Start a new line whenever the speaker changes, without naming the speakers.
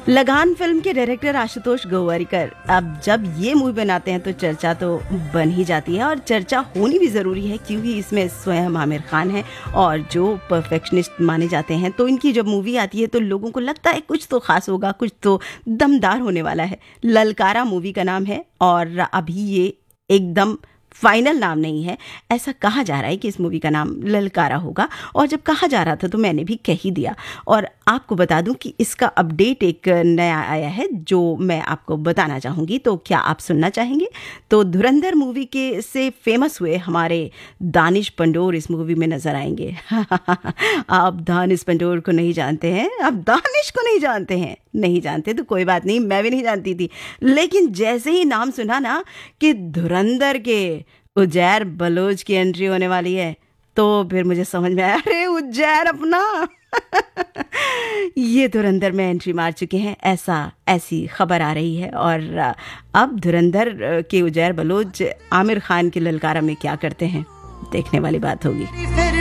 लगान फिल्म के डायरेक्टर आशुतोष गोवारिकर अब जब ये मूवी बनाते हैं तो चर्चा तो बन ही जाती है, और चर्चा होनी भी ज़रूरी है क्योंकि इसमें स्वयं आमिर खान है और जो परफेक्शनिस्ट माने जाते हैं। तो इनकी जब मूवी आती है तो लोगों को लगता है कुछ तो खास होगा, कुछ तो दमदार होने वाला है। ललकारा मूवी का नाम है और अभी ये एकदम फाइनल नाम नहीं है। ऐसा कहा जा रहा है कि इस मूवी का नाम ललकारा होगा, और जब कहा जा रहा था तो मैंने भी कह ही दिया। और आपको बता दूं कि इसका अपडेट एक नया आया है जो मैं आपको बताना चाहूँगी, तो क्या आप सुनना चाहेंगे? तो धुरंधर मूवी के से फेमस हुए हमारे दानिश पंडोर इस मूवी में नजर आएंगे। आप दानिश पंडोर को नहीं जानते हैं, आप दानिश को नहीं जानते हैं, नहीं जानते तो कोई बात नहीं, मैं भी नहीं जानती थी। लेकिन जैसे ही नाम सुना ना कि धुरंधर के उजैर बलोच की एंट्री होने वाली है, तो फिर मुझे समझ में आया, अरे उजैर अपना ये धुरंधर में एंट्री मार चुके हैं, ऐसी खबर आ रही है। और अब धुरंधर के उजैर बलोच आमिर खान के ललकारा में क्या करते हैं, देखने वाली बात होगी।